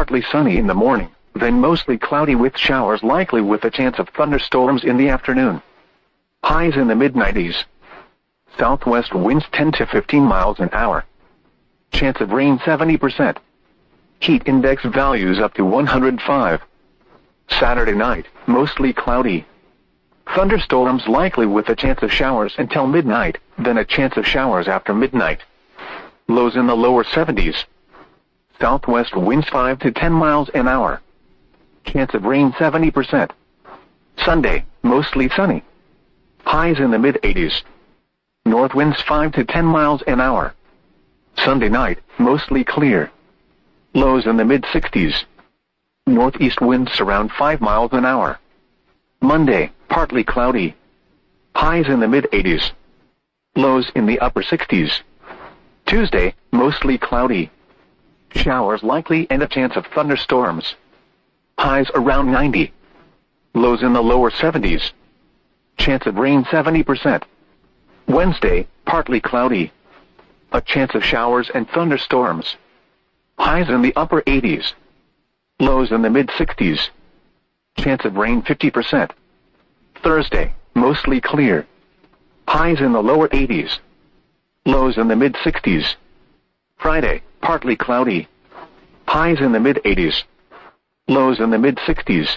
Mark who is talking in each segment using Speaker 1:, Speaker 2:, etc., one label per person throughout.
Speaker 1: partly sunny in the morning, then mostly cloudy with showers likely with a chance of thunderstorms in the afternoon. Highs in the mid-90s. Southwest winds 10 to 15 miles an hour. Chance of rain 70%. Heat index values up to 105. Saturday night, mostly cloudy. Thunderstorms likely with a chance of showers until midnight, then a chance of showers after midnight. Lows in the lower 70s. Southwest winds 5 to 10 miles an hour. Chance of rain 70%. Sunday, mostly sunny. Highs in the mid-80s. North winds 5 to 10 miles an hour. Sunday night, mostly clear. Lows in the mid-60s. Northeast winds around 5 miles an hour. Monday, partly cloudy. Highs in the mid-80s. Lows in the upper 60s. Tuesday, mostly cloudy. Showers likely and a chance of thunderstorms. Highs around 90. Lows in the lower 70s. Chance of rain 70%. Wednesday, partly cloudy. A chance of showers and thunderstorms. Highs in the upper 80s. Lows in the mid-60s. Chance of rain 50%. Thursday, mostly clear. Highs in the lower 80s. Lows in the mid-60s. Friday, partly cloudy. Highs in the mid-80s. Lows in the mid-60s.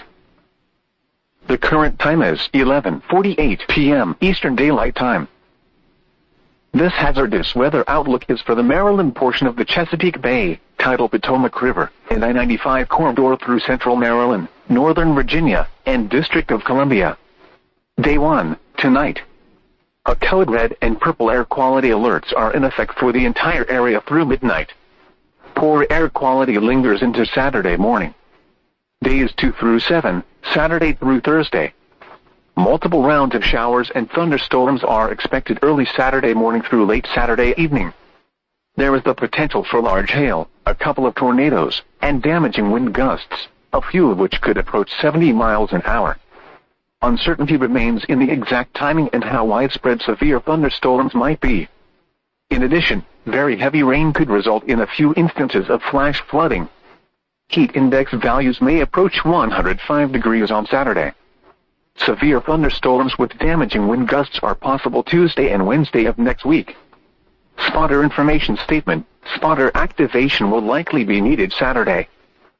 Speaker 1: The current time is 11:48 p.m. Eastern Daylight Time. This hazardous weather outlook is for the Maryland portion of the Chesapeake Bay, Tidal Potomac River, and I-95 corridor through central Maryland, Northern Virginia, and District of Columbia. Day 1, tonight. A code red and purple air quality alerts are in effect for the entire area through midnight. Poor air quality lingers into Saturday morning. Days 2 through 7, Saturday through Thursday. Multiple rounds of showers and thunderstorms are expected early Saturday morning through late Saturday evening. There is the potential for large hail, a couple of tornadoes, and damaging wind gusts, a few of which could approach 70 miles an hour. Uncertainty remains in the exact timing and how widespread severe thunderstorms might be. In addition, very heavy rain could result in a few instances of flash flooding. Heat index values may approach 105 degrees on Saturday. Severe thunderstorms with damaging wind gusts are possible Tuesday and Wednesday of next week. Spotter information statement: spotter activation will likely be needed Saturday.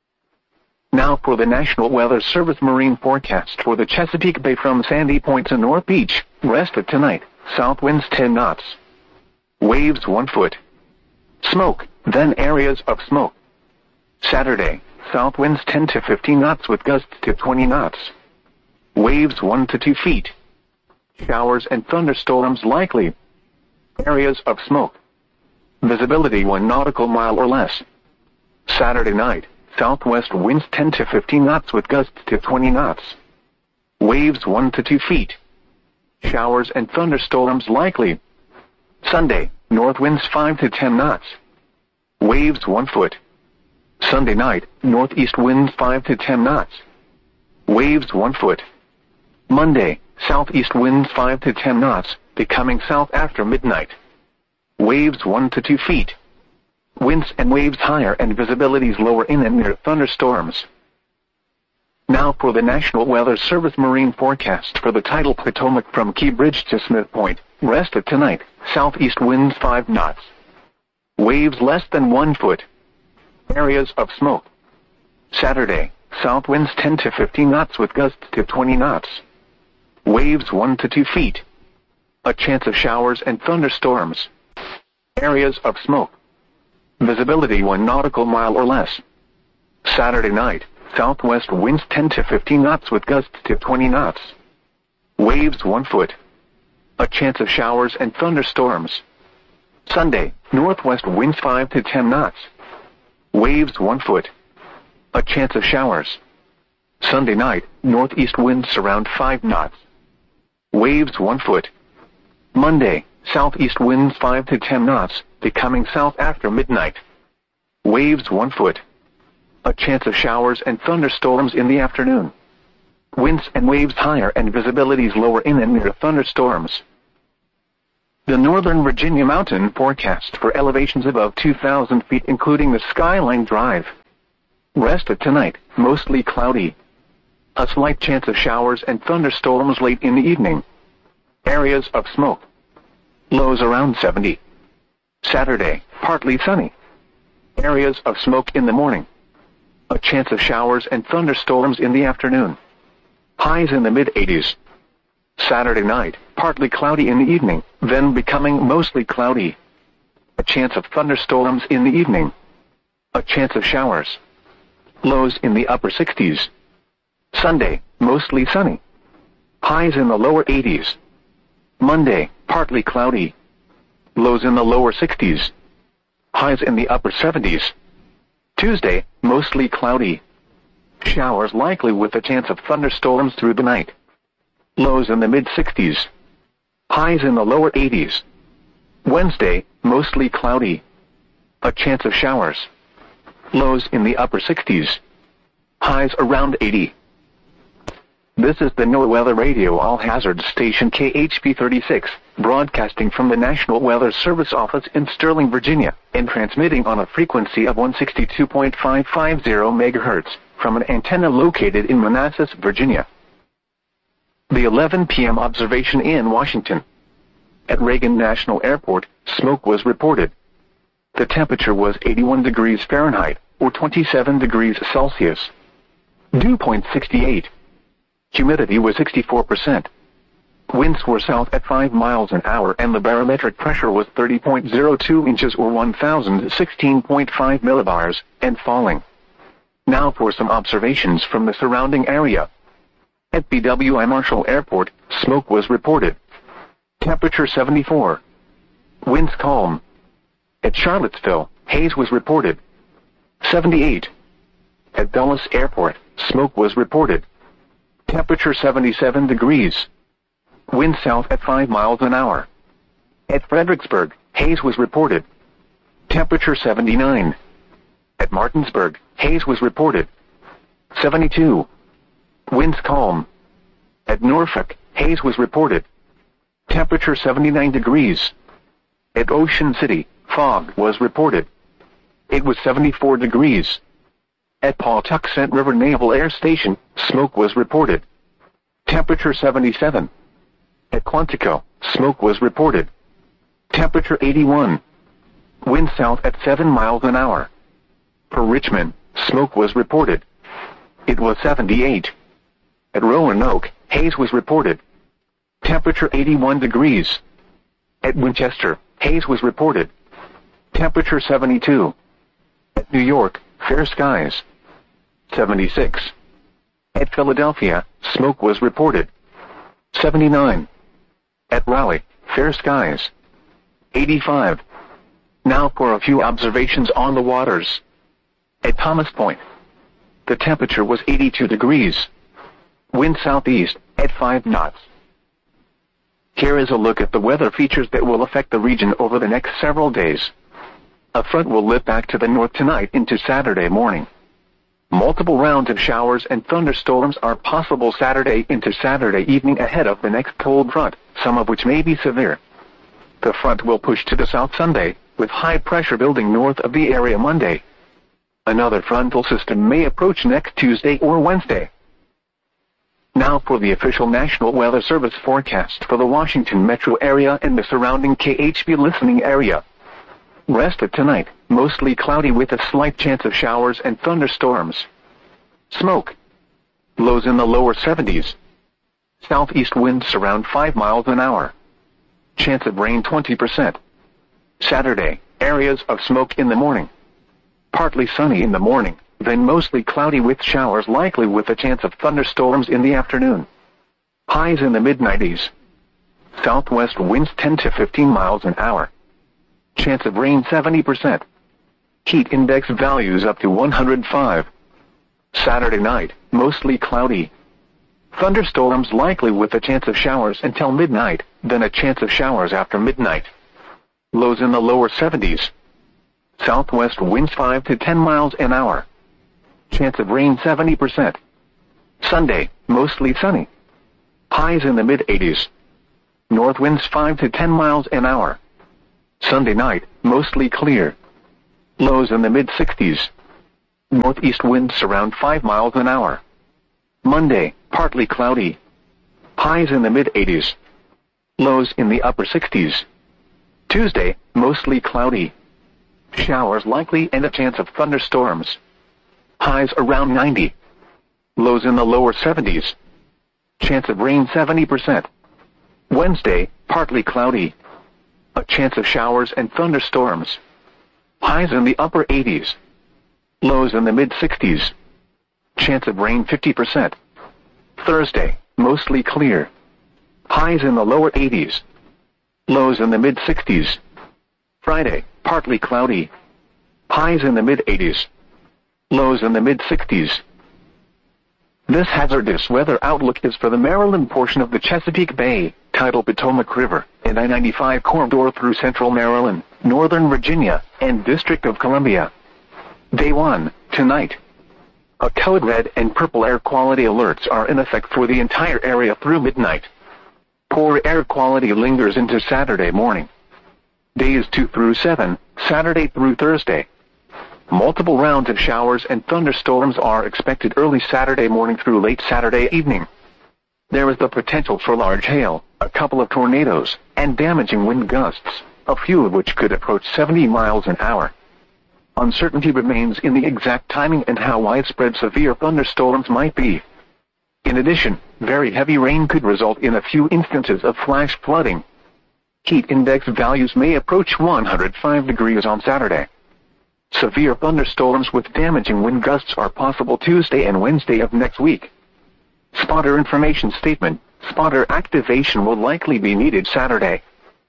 Speaker 1: Now for the National Weather Service marine forecast for the Chesapeake Bay from Sandy Point to North Beach. Rest of tonight, south winds 10 knots. Waves 1 foot. Smoke, then areas of smoke. Saturday, south winds 10 to 15 knots with gusts to 20 knots. Waves 1 to 2 feet. Showers and thunderstorms likely. Areas of smoke. Visibility 1 nautical mile or less. Saturday night, southwest winds 10 to 15 knots with gusts to 20 knots. Waves 1 to 2 feet. Showers and thunderstorms likely. Sunday, north winds 5 to 10 knots. Waves 1 foot. Sunday night, northeast winds 5 to 10 knots. Waves 1 foot. Monday, southeast winds 5 to 10 knots, becoming south after midnight. Waves 1 to 2 feet. Winds and waves higher and visibilities lower in and near thunderstorms. Now for the National Weather Service marine forecast for the tidal Potomac from Key Bridge to Smith Point. Rest of tonight, southeast winds 5 knots. Waves less than 1 foot. Areas of smoke. Saturday, south winds 10 to 15 knots with gusts to 20 knots. Waves 1 to 2 feet. A chance of showers and thunderstorms. Areas of smoke. Visibility 1 nautical mile or less. Saturday night, southwest winds 10 to 15 knots with gusts to 20 knots. Waves 1 foot. A chance of showers and thunderstorms. Sunday, northwest winds 5 to 10 knots. Waves 1 foot. A chance of showers. Sunday night, northeast winds around 5 knots. Waves 1 foot. Monday, southeast winds 5 to 10 knots, becoming south after midnight. Waves 1 foot. A chance of showers and thunderstorms in the afternoon. Winds and waves higher and visibilities lower in and near thunderstorms. The Northern Virginia mountain forecast for elevations above 2,000 feet including the Skyline Drive. Rest of tonight, mostly cloudy. A slight chance of showers and thunderstorms late in the evening. Areas of smoke. Lows around 70. Saturday, partly sunny. Areas of smoke in the morning. A chance of showers and thunderstorms in the afternoon. Highs in the mid-80s. Saturday night, partly cloudy in the evening, then becoming mostly cloudy. A chance of thunderstorms in the evening. A chance of showers. Lows in the upper 60s. Sunday, mostly sunny. Highs in the lower 80s. Monday, partly cloudy. Lows in the lower 60s. Highs in the upper 70s. Tuesday, mostly cloudy. Showers likely with a chance of thunderstorms through the night. Lows in the mid-60s. Highs in the lower 80s. Wednesday, mostly cloudy. A chance of showers. Lows in the upper 60s. Highs around 80. This is the NOAA Weather Radio All-Hazard Station KHP 36, broadcasting from the National Weather Service Office in Sterling, Virginia, and transmitting on a frequency of 162.550 MHz from an antenna located in Manassas, Virginia. The 11 p.m. observation in Washington. At Reagan National Airport, smoke was reported. The temperature was 81 degrees Fahrenheit, or 27 degrees Celsius. Dew point 68. Humidity was 64%. Winds were south at 5 miles an hour and the barometric pressure was 30.02 inches or 1016.5 millibars, and falling. Now for some observations from the surrounding area. At BWI Marshall Airport, smoke was reported. Temperature 74. Winds calm. At Charlottesville, haze was reported. 78. At Dulles Airport, smoke was reported. Temperature 77 degrees. Wind south at 5 miles an hour. At Fredericksburg, haze was reported. Temperature 79. At Martinsburg, haze was reported. 72. Winds calm. At Norfolk, haze was reported. Temperature 79 degrees. At Ocean City, fog was reported. It was 74 degrees. At Pawtuxet River Naval Air Station, smoke was reported. Temperature 77. At Quantico, smoke was reported. Temperature 81. Wind south at 7 miles an hour. For Richmond, smoke was reported. It was 78. At Roanoke, haze was reported. Temperature 81 degrees. At Winchester, haze was reported. Temperature 72. At New York, fair skies. 76. At Philadelphia, smoke was reported. 79. At Raleigh, fair skies. 85. Now for a few observations on the waters. At Thomas Point, the temperature was 82 degrees. Wind southeast at 5 knots. Here is a look at the weather features that will affect the region over the next several days. A front will lift back to the north tonight into Saturday morning. Multiple rounds of showers and thunderstorms are possible Saturday into Saturday evening ahead of the next cold front, some of which may be severe. The front will push to the south Sunday, with high pressure building north of the area Monday. Another frontal system may approach next Tuesday or Wednesday. Now for the official National Weather Service forecast for the Washington metro area and the surrounding KHP listening area. Rest of tonight, mostly cloudy with a slight chance of showers and thunderstorms. Smoke. Lows in the lower 70s. Southeast winds around 5 miles an hour. Chance of rain 20%. Saturday, areas of smoke in the morning. Partly sunny in the morning, then mostly cloudy with showers likely with a chance of thunderstorms in the afternoon. Highs in the mid-90s. Southwest winds 10 to 15 miles an hour. Chance of rain 70%. Heat index values up to 105. Saturday night, mostly cloudy. Thunderstorms likely with a chance of showers until midnight, then a chance of showers after midnight. Lows in the lower 70s. Southwest winds 5 to 10 miles an hour. Chance of rain 70%. Sunday, mostly sunny. Highs in the mid-80s. North winds 5 to 10 miles an hour. Sunday night, mostly clear. Lows in the mid-60s. Northeast winds around 5 miles an hour. Monday, partly cloudy. Highs in the mid-80s. Lows in the upper 60s. Tuesday, mostly cloudy. Showers likely and a chance of thunderstorms. Highs around 90. Lows in the lower 70s. Chance of rain 70%. Wednesday, partly cloudy. A chance of showers and thunderstorms. Highs in the upper 80s. Lows in the mid-60s. Chance of rain 50%. Thursday, mostly clear. Highs in the lower 80s. Lows in the mid-60s. Friday, partly cloudy. Highs in the mid-80s. Lows in the mid-60s. This hazardous weather outlook is for the Maryland portion of the Chesapeake Bay, tidal Potomac River, and I-95 corridor through central Maryland, northern Virginia, and District of Columbia. Day 1, tonight. A code red and purple air quality alerts are in effect for the entire area through midnight. Poor air quality lingers into Saturday morning. Days 2 through 7, Saturday through Thursday. Multiple rounds of showers and thunderstorms are expected early Saturday morning through late Saturday evening. There is the potential for large hail, a couple of tornadoes, and damaging wind gusts, a few of which could approach 70 miles an hour. Uncertainty remains in the exact timing and how widespread severe thunderstorms might be. In addition, very heavy rain could result in a few instances of flash flooding. Heat index values may approach 105 degrees on Saturday. Severe thunderstorms with damaging wind gusts are possible Tuesday and Wednesday of next week. Spotter information statement: spotter activation will likely be needed Saturday.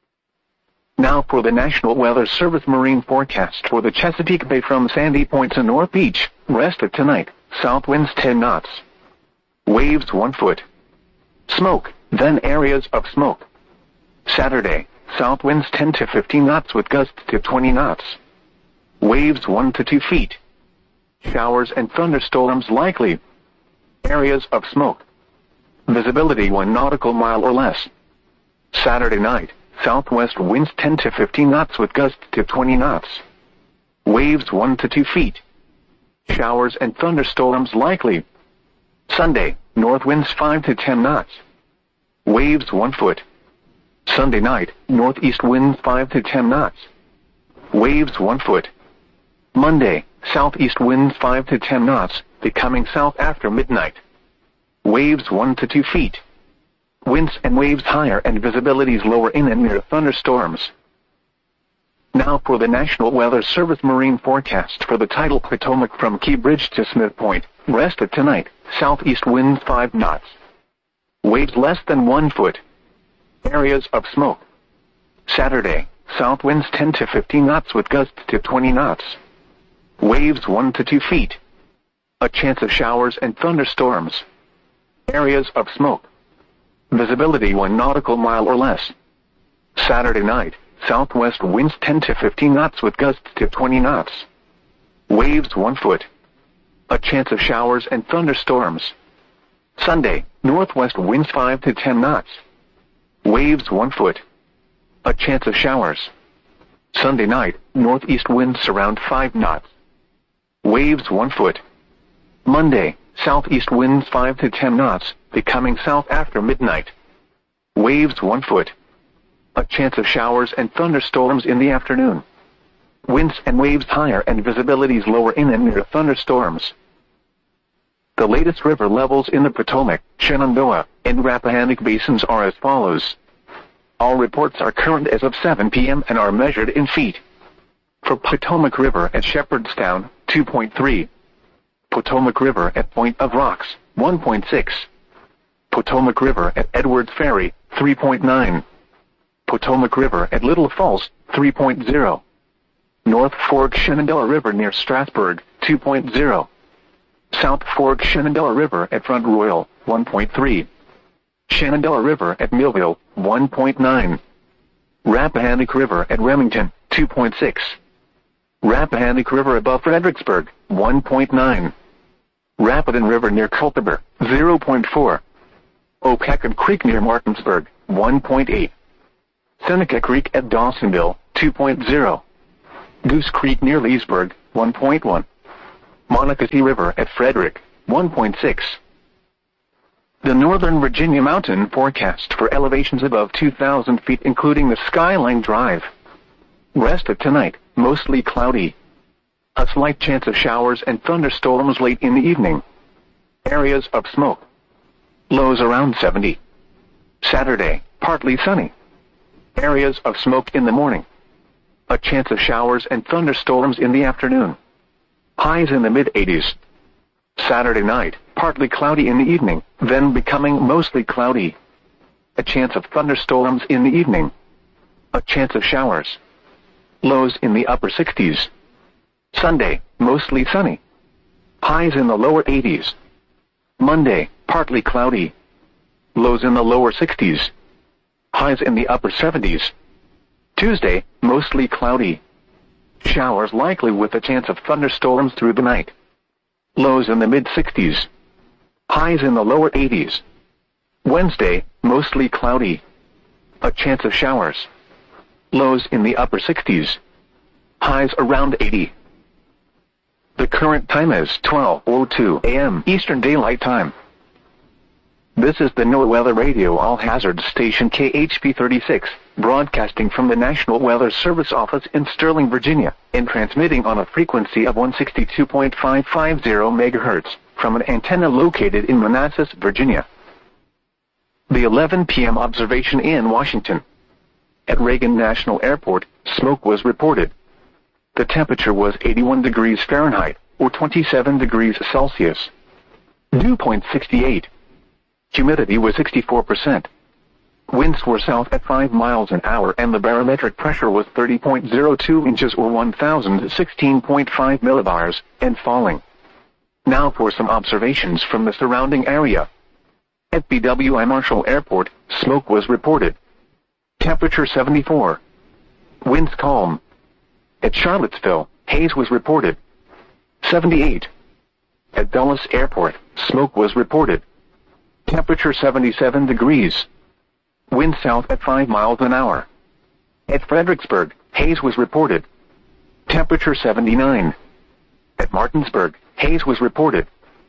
Speaker 1: Now for the National Weather Service marine forecast for the Chesapeake Bay from Sandy Point to North Beach. Rest of tonight, south winds 10 knots. Waves 1 foot. Smoke, then areas of smoke. Saturday, south winds 10 to 15 knots with gusts to 20 knots. Waves 1 to 2 feet. Showers and thunderstorms likely. Areas of smoke. Visibility 1 nautical mile or less. Saturday night, southwest winds 10 to 15 knots with gusts to 20 knots. Waves 1 to 2 feet. Showers and thunderstorms likely. Sunday, north winds 5 to 10 knots. Waves 1 foot. Sunday night, northeast winds 5 to 10 knots. Waves 1 foot. Monday, southeast winds 5 to 10 knots, becoming south after midnight. Waves 1 to 2 feet. Winds and waves higher and visibilities lower in and near thunderstorms. Now for the National Weather Service marine forecast for the tidal Potomac from Key Bridge to Smith Point. Rest of tonight, southeast winds 5 knots. Waves less than 1 foot. Areas of smoke. Saturday, south winds 10 to 15 knots with gusts to 20 knots. Waves 1 to 2 feet. A chance of showers and thunderstorms. Areas of smoke. Visibility 1 nautical mile or less. Saturday night, southwest winds 10 to 15 knots with gusts to 20 knots. Waves 1 foot. A chance of showers and thunderstorms. Sunday, northwest winds 5 to 10 knots. Waves 1 foot. A chance of showers. Sunday night, northeast winds around 5 knots. Waves 1 foot. Monday, southeast winds 5 to 10 knots, becoming south after midnight. Waves 1 foot. A chance of showers and thunderstorms in the afternoon. Winds and waves higher and visibilities lower in and near thunderstorms. The latest river levels in the Potomac, Shenandoah, and Rappahannock basins are as follows. All reports are current as of 7 p.m. and are measured in feet. For Potomac River at Shepherdstown, 2.3. Potomac River at Point of Rocks, 1.6. Potomac River at Edwards Ferry, 3.9. Potomac River at Little Falls, 3.0. North Fork Shenandoah River near Strasburg, 2.0. South Fork Shenandoah River at Front Royal, 1.3. Shenandoah River at Millville, 1.9. Rappahannock River at Remington, 2.6. Rappahannock River above Fredericksburg, 1.9. Rapidan River near Culpeper, 0.4. Opakam Creek near Martinsburg, 1.8. Seneca Creek at Dawsonville, 2.0. Goose Creek near Leesburg, 1.1. Monocacy River at Frederick, 1.6. The Northern Virginia mountain forecast for elevations above 2,000 feet including the Skyline Drive. Rest of tonight, mostly cloudy. A slight chance of showers and thunderstorms late in the evening. Areas of smoke. Lows around 70. Saturday, partly sunny. Areas of smoke in the morning. A chance of showers and thunderstorms in the afternoon. Highs in the mid-80s. Saturday night, partly cloudy in the evening, then becoming mostly cloudy. A chance of thunderstorms in the evening. A chance of showers. Lows in the upper 60s. Sunday, mostly sunny. Highs in the lower 80s. Monday, partly cloudy. Lows in the lower 60s. Highs in the upper 70s. Tuesday, mostly cloudy. Showers likely with a chance of thunderstorms through the night. Lows in the mid-60s. Highs in the lower 80s. Wednesday, mostly cloudy. A chance of showers. Lows in the upper 60s. Highs around 80. The current time is 12:02 a.m. Eastern Daylight Time. This is the NOAA Weather Radio All-Hazard Station KHP 36, broadcasting from the National Weather Service office in Sterling, Virginia, and transmitting on a frequency of 162.550 MHz from an antenna located in Manassas, Virginia. The 11 p.m. observation in Washington. At Reagan National Airport, smoke was reported. The temperature was 81 degrees Fahrenheit, or 27 degrees Celsius. Dew point 68. Humidity was 64%. Winds were south at 5 miles an hour and the barometric pressure was 30.02 inches or 1,016.5 millibars, and falling. Now for some observations from the surrounding area. At BWI Marshall Airport, smoke was reported. Temperature 74. Winds calm. At Charlottesville, haze was reported. 78. At Dulles Airport, smoke was reported. Temperature 77 degrees. Wind south at 5 miles an hour. At Fredericksburg, haze was reported. Temperature 79. At Martinsburg, haze was reported.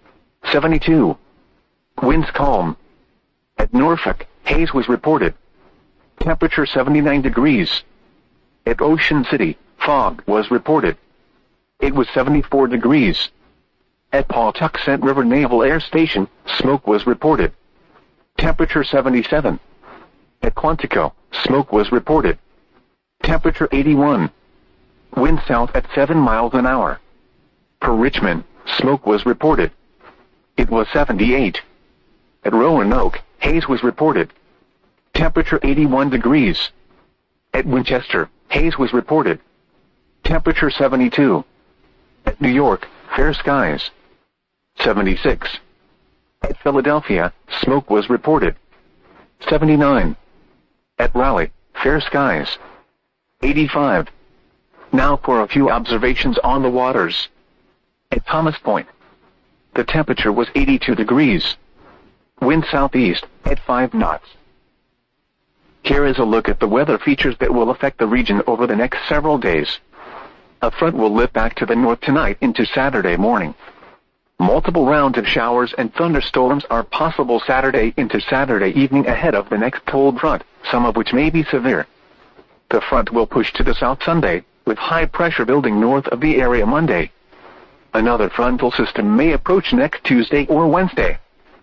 Speaker 1: 72. Winds calm. At Norfolk, haze was reported. Temperature 79 degrees. At Ocean City, fog was reported. It was 74 degrees. At Pawtuxet River Naval Air Station, smoke was reported. Temperature 77. At Quantico, smoke was reported. Temperature 81. Wind south at 7 miles an hour. For Richmond, smoke was reported. It was 78. At Roanoke, haze was reported. Temperature 81 degrees. At Winchester, haze was reported. Temperature 72. At New York, fair skies. 76. At Philadelphia, smoke was reported. 79. At Raleigh, fair skies. 85. Now for a few observations on the waters. At Thomas Point, the temperature was 82 degrees. Wind southeast at 5 knots. Here is a look at the weather features that will affect the region over the next several days. A front will lift back to the north tonight into Saturday morning. Multiple rounds of showers and thunderstorms are possible Saturday into Saturday evening ahead of the next cold front, some of which may be severe. The front will push to the south Sunday, with high pressure building north of the area Monday. Another frontal system may approach next Tuesday or Wednesday.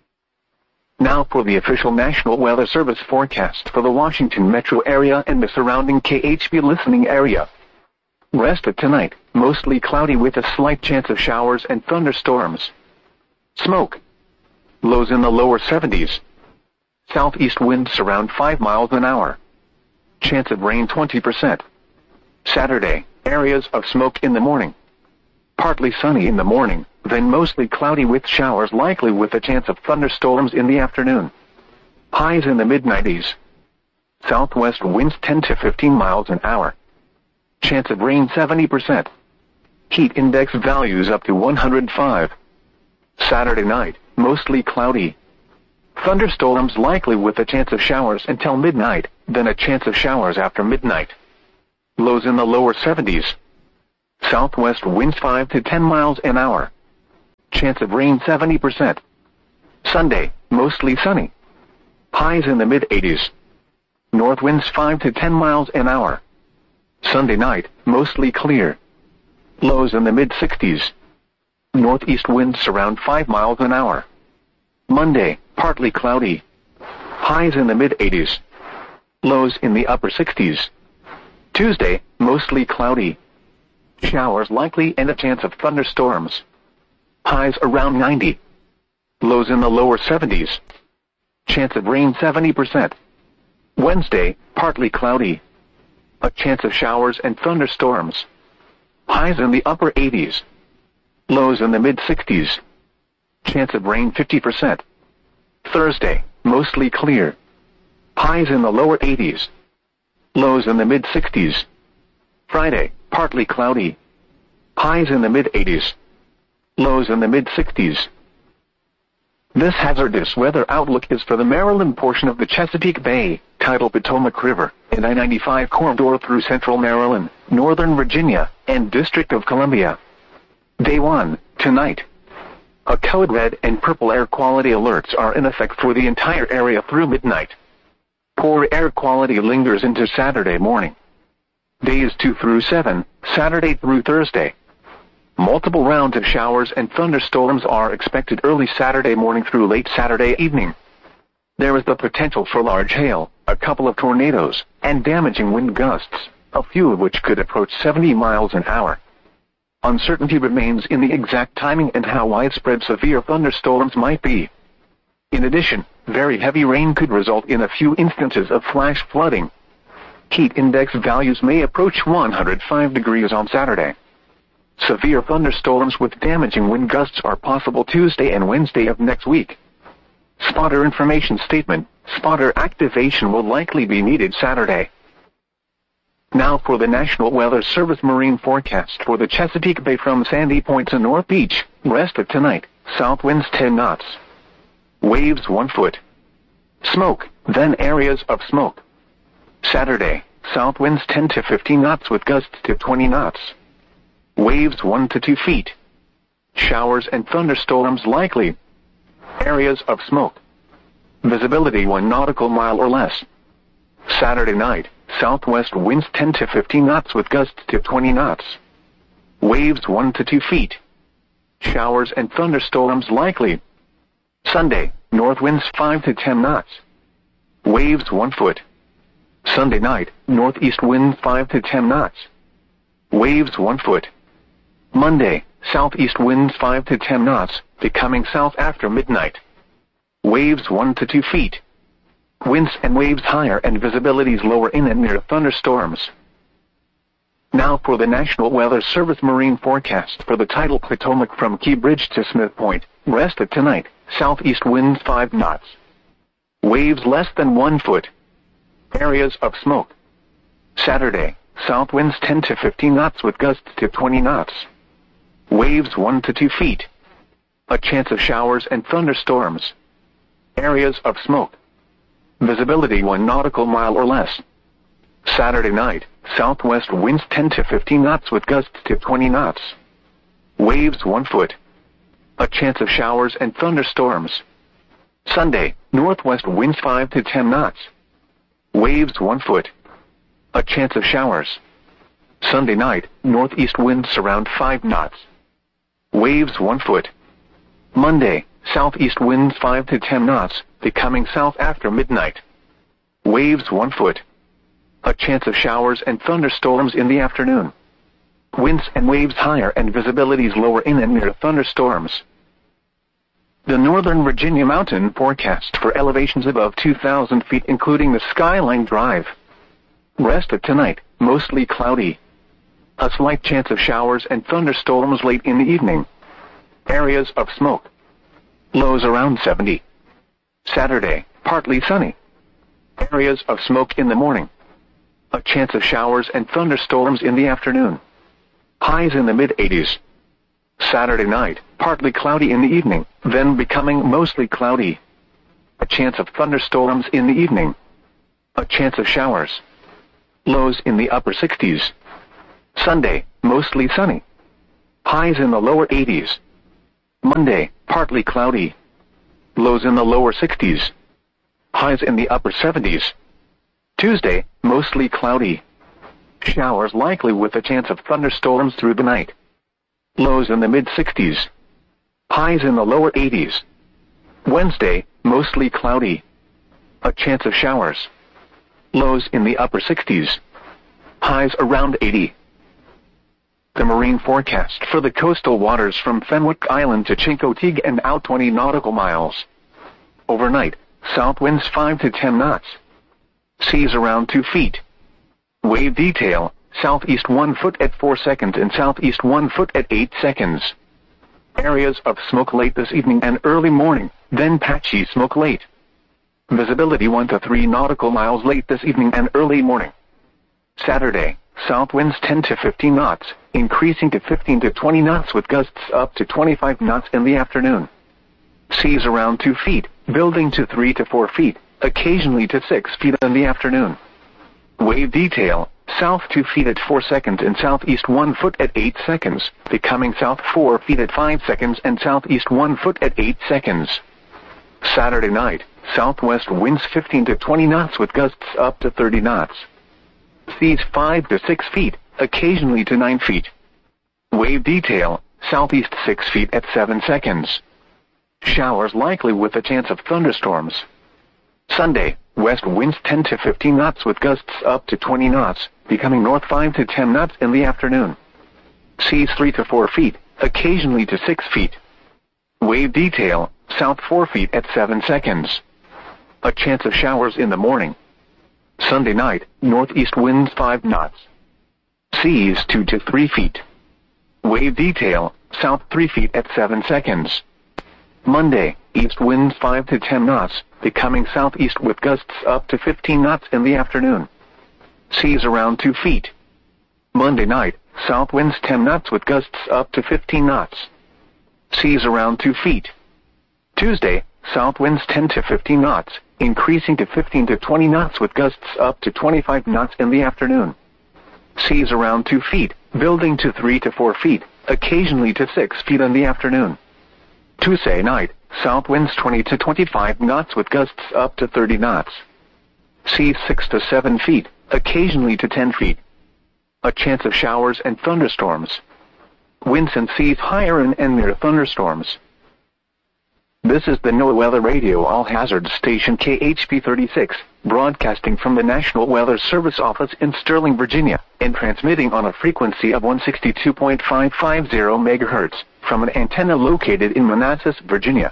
Speaker 1: Now for the official National Weather Service forecast for the Washington metro area and the surrounding KHB listening area. Rest of tonight, mostly cloudy with a slight chance of showers and thunderstorms. Smoke. Lows in the lower 70s. Southeast winds around 5 miles an hour. Chance of rain 20%. Saturday, areas of smoke in the morning. Partly sunny in the morning, then mostly cloudy with showers likely with a chance of thunderstorms in the afternoon. Highs in the mid-90s. Southwest winds 10 to 15 miles an hour. Chance of rain 70%. Heat index values up to 105. Saturday night, mostly cloudy. Thunderstorms likely with a chance of showers until midnight, then a chance of showers after midnight. Lows in the lower 70s. Southwest winds 5 to 10 miles an hour. Chance of rain 70%. Sunday, mostly sunny. Highs in the mid-80s. North winds 5 to 10 miles an hour. Sunday night, mostly clear. Lows in the mid-60s. Northeast winds around 5 miles an hour. Monday, partly cloudy. Highs in the mid-80s. Lows in the upper 60s. Tuesday, mostly cloudy. Showers likely and a chance of thunderstorms. Highs around 90. Lows in the lower 70s. Chance of rain 70%. Wednesday, partly cloudy. A chance of showers and thunderstorms. Highs in the upper 80s. Lows in the mid-60s. Chance of rain 50%. Thursday, mostly clear. Highs in the lower 80s. Lows in the mid-60s. Friday, partly cloudy. Highs in the mid-80s. Lows in the mid-60s. This hazardous weather outlook is for the Maryland portion of the Chesapeake Bay, tidal Potomac River, and I-95 corridor through central Maryland, northern Virginia, and District of Columbia. Day 1, tonight. A code red and purple air quality alerts are in effect for the entire area through midnight. Poor air quality lingers into Saturday morning. Days 2 through 7, Saturday through Thursday. Multiple rounds of showers and thunderstorms are expected early Saturday morning through late Saturday evening. There is the potential for large hail, a couple of tornadoes, and damaging wind gusts, a few of which could approach 70 miles an hour. Uncertainty remains in the exact timing and how widespread severe thunderstorms might be. In addition, very heavy rain could result in a few instances of flash flooding. Heat index values may approach 105 degrees on Saturday. Severe thunderstorms with damaging wind gusts are possible Tuesday and Wednesday of next week. Spotter information statement: spotter activation will likely be needed Saturday. Now for the National Weather Service marine forecast for the Chesapeake Bay from Sandy Point to North Beach. Rest of tonight, south winds 10 knots. Waves 1 foot. Smoke, then areas of smoke. Saturday, south winds 10 to 15 knots with gusts to 20 knots. Waves 1 to 2 feet. Showers and thunderstorms likely. Areas of smoke. Visibility 1 nautical mile or less. Saturday night, southwest winds 10 to 15 knots with gusts to 20 knots. Waves 1 to 2 feet. Showers and thunderstorms likely. Sunday, north winds 5 to 10 knots. Waves 1 foot. Sunday night, northeast wind 5 to 10 knots. Waves 1 foot. Monday, southeast winds 5 to 10 knots, becoming south after midnight. Waves 1 to 2 feet. Winds and waves higher and visibilities lower in and near thunderstorms. Now for the National Weather Service marine forecast for the tidal Potomac from Key Bridge to Smith Point. Rest of tonight, southeast winds 5 knots. Waves less than 1 foot. Areas of smoke. Saturday, south winds 10 to 15 knots with gusts to 20 knots. Waves 1 to 2 feet. A chance of showers and thunderstorms. Areas of smoke. Visibility 1 nautical mile or less. Saturday night, southwest winds 10 to 15 knots with gusts to 20 knots. Waves 1 foot. A chance of showers and thunderstorms. Sunday, northwest winds 5 to 10 knots. Waves 1 foot. A chance of showers. Sunday night, northeast winds around 5 knots. Waves 1 foot. Monday, southeast winds 5 to 10 knots, becoming south after midnight. Waves 1 foot. A chance of showers and thunderstorms in the afternoon. Winds and waves higher and visibilities lower in and near thunderstorms. The Northern Virginia mountain forecast for elevations above 2,000 feet including the Skyline Drive. Rest of tonight, mostly cloudy. A slight chance of showers and thunderstorms late in the evening. Areas of smoke. Lows around 70. Saturday, partly sunny. Areas of smoke in the morning. A chance of showers and thunderstorms in the afternoon. Highs in the mid-80s. Saturday night, partly cloudy in the evening, then becoming mostly cloudy. A chance of thunderstorms in the evening. A chance of showers. Lows in the upper 60s. Sunday, mostly sunny. Highs in the lower 80s. Monday, partly cloudy. Lows in the lower 60s. Highs in the upper 70s. Tuesday, mostly cloudy. Showers likely with a chance of thunderstorms through the night. Lows in the mid-60s. Highs in the lower 80s. Wednesday, mostly cloudy. A chance of showers. Lows in the upper 60s. Highs around 80. The marine forecast for the coastal waters from Fenwick Island to Chincoteague and out 20 nautical miles. Overnight, south winds 5 to 10 knots. Seas around 2 feet. Wave detail, southeast 1 foot at 4 seconds and southeast 1 foot at 8 seconds. Areas of smoke late this evening and early morning, then patchy smoke late. Visibility 1 to 3 nautical miles late this evening and early morning. Saturday, south winds 10 to 15 knots, increasing to 15 to 20 knots with gusts up to 25 knots in the afternoon. Seas around 2 feet, building to 3 to 4 feet, occasionally to 6 feet in the afternoon. Wave detail, south 2 feet at 4 seconds and southeast 1 foot at 8 seconds, becoming south 4 feet at 5 seconds and southeast 1 foot at 8 seconds. Saturday night, southwest winds 15 to 20 knots with gusts up to 30 knots. Seas 5 to 6 feet, occasionally to 9 feet. Wave detail, southeast 6 feet at 7 seconds. Showers likely with a chance of thunderstorms. Sunday, west winds 10 to 15 knots with gusts up to 20 knots, becoming north 5 to 10 knots in the afternoon. Seas 3 to 4 feet, occasionally to 6 feet. Wave detail, south 4 feet at 7 seconds. A chance of showers in the morning. Sunday night, northeast winds 5 knots. Seas 2 to 3 feet. Wave detail, south 3 feet at 7 seconds. Monday, east winds 5 to 10 knots, becoming southeast with gusts up to 15 knots in the afternoon. Seas around 2 feet. Monday night, south winds 10 knots with gusts up to 15 knots. Seas around 2 feet. Tuesday, south winds 10 to 15 knots, increasing to 15 to 20 knots with gusts up to 25 knots in the afternoon. Seas around 2 feet, building to 3 to 4 feet, occasionally to 6 feet in the afternoon. Tuesday night, south winds 20 to 25 knots with gusts up to 30 knots. Seas 6 to 7 feet, occasionally to 10 feet. A chance of showers and thunderstorms. Winds and seas higher in and near thunderstorms. This is the NOAA Weather Radio All-Hazard Station KHP 36, broadcasting from the National Weather Service office in Sterling, Virginia, and transmitting on a frequency of 162.550 MHz from an antenna located in Manassas, Virginia.